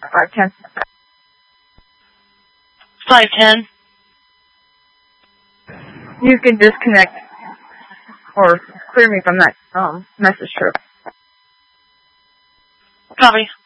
510. 510. You can disconnect or clear me from that message strip. Copy.